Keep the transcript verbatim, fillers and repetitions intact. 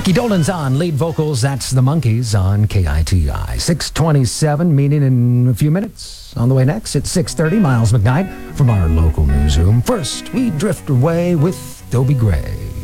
Mickey Dolenz on lead vocals. That's the Monkees on K I T I. six twenty-seven, meeting in a few minutes. On the way next, it's six thirty, Miles McKnight from our local newsroom. First, we drift away with Dobie Gray.